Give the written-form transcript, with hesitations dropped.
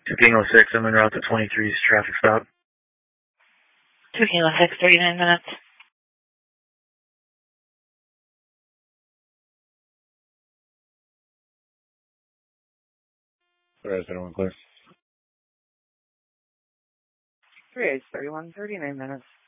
2 Kilo 6, I'm en route to 23's traffic stop. 2 Kilo 6, 39 minutes. Alright, 31 clear. 3 8 31, 39 minutes.